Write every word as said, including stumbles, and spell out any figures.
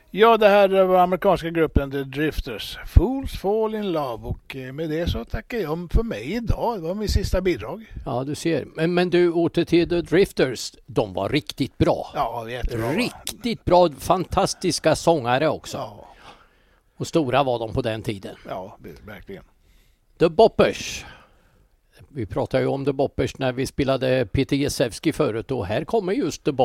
Ja, det här var amerikanska gruppen The Drifters. Fools Fall in Love. Och med det så tackar jag för mig idag. Det var min sista bidrag. Ja, du ser. Men, men du, åter till The Drifters. De var riktigt bra. Ja, jättebra. Riktigt bra. Fantastiska sångare också. Ja. Och stora var de på den tiden. Ja, verkligen. The Boppers. Vi pratade ju om The Boppers när vi spelade Peter Gzewski förut. Och här kommer just The Boppers.